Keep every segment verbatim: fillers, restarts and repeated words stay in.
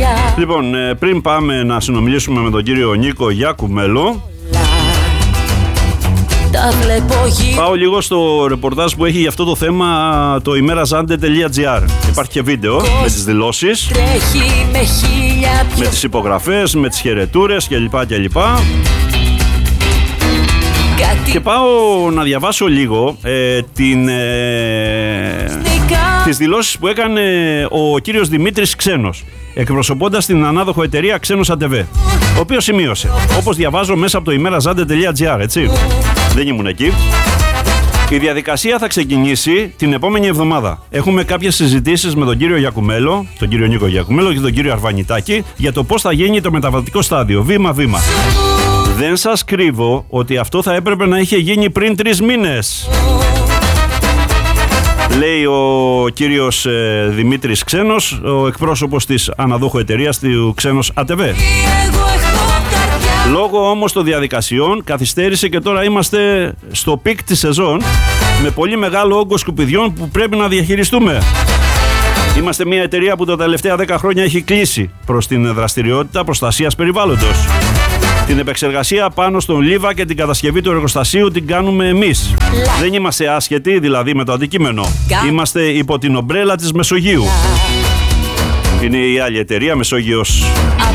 Λοιπόν, πριν πάμε να συνομιλήσουμε με τον κύριο Νίκο Γιακουμέλο, πάω λίγο στο ρεπορτάζ που έχει για αυτό το θέμα το ημέραζάντε τελεία τζι άρ. Υπάρχει και βίντεο με τις δηλώσεις, με τις υπογραφές, με τις χαιρετούρες κλπ. κλπ. Και πάω να διαβάσω λίγο ε, την, ε, τις δηλώσεις που έκανε ο κύριος Δημήτρης Ξένος, εκπροσωπώντας την ανάδοχο εταιρεία Ξένος ΑΤΒ, ο οποίος σημείωσε, όπως διαβάζω μέσα από το ημέραζάντε τελεία τζι άρ, έτσι, δεν ήμουν εκεί. Η διαδικασία θα ξεκινήσει την επόμενη εβδομάδα. Έχουμε κάποιες συζητήσεις με τον κύριο Γιακουμέλο, τον κύριο Νίκο Γιακουμέλο και τον κύριο Αρβανιτάκη για το πώς θα γίνει το μεταβατικό στάδιο, βήμα-βήμα. Δεν σας κρύβω ότι αυτό θα έπρεπε να είχε γίνει πριν τρεις μήνες, λέει ο κύριος ε, Δημήτρης Ξένος, ο εκπρόσωπος της αναδόχου εταιρείας του Ξένος ΑΤΒ. Λόγω όμως των διαδικασιών καθυστέρησε και τώρα είμαστε στο πικ της σεζόν με πολύ μεγάλο όγκο σκουπιδιών που πρέπει να διαχειριστούμε. Είμαστε μια εταιρεία που τα τελευταία δέκα χρόνια έχει κλείσει προς την δραστηριότητα προστασίας περιβάλλοντος. Την επεξεργασία πάνω στον λίβα και την κατασκευή του εργοστασίου την κάνουμε εμείς. Δεν είμαστε άσχετοι δηλαδή με το αντικείμενο. Είμαστε υπό την ομπρέλα της Μεσογείου. Είναι η άλλη εταιρεία, Μεσόγειος,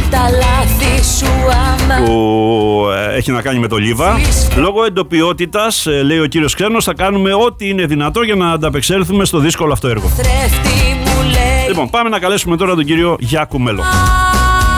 που έχει να κάνει με το λίβα. Λόγω εντοπιότητας, λέει ο κύριος Ξένος, θα κάνουμε ό,τι είναι δυνατό για να ανταπεξέλθουμε στο δύσκολο αυτό έργο. Λοιπόν, πάμε να καλέσουμε τώρα τον κύριο Γιακουμέλο.